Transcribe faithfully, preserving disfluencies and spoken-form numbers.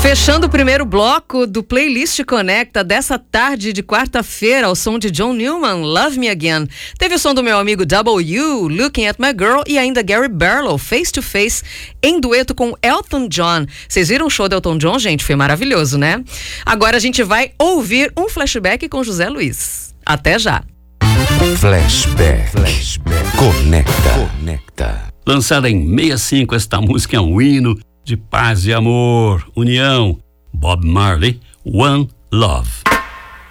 Fechando o primeiro bloco do Playlist Conecta dessa tarde de quarta-feira, ao som de John Newman, Love Me Again. Teve o som do meu amigo W, Looking at My Girl, e ainda Gary Barlow, Face to Face, em dueto com Elton John. Vocês viram o show do Elton John, gente? Foi maravilhoso, né? Agora a gente vai ouvir um flashback com José Luiz. Até já! Flashback. Flashback. Conecta. Conecta. Lançada em sessenta e cinco, esta música é um hino de paz e amor, união. Bob Marley, One Love.